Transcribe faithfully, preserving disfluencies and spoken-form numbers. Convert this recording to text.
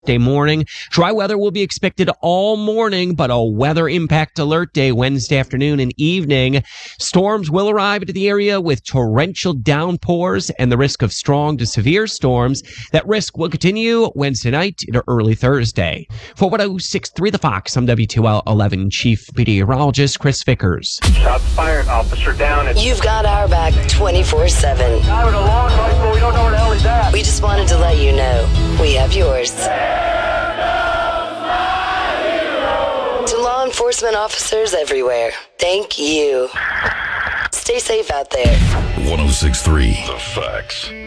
Day morning. Dry weather will be expected all morning, but a weather impact alert day Wednesday afternoon and evening. Storms will arrive into the area with torrential downpours and the risk of strong to severe storms. That risk will continue Wednesday night into early Thursday. For one oh six point three The Fox, I'm W two L eleven Chief Meteorologist Chris Vickers. Shots fired, officer down. At- You've got our back twenty-four seven. Guy with a long rifle, we don't know where the hell he's at. We just wanted to let you know we have yours. To law enforcement officers everywhere, thank you. Stay safe out there. one oh six point three The Facts.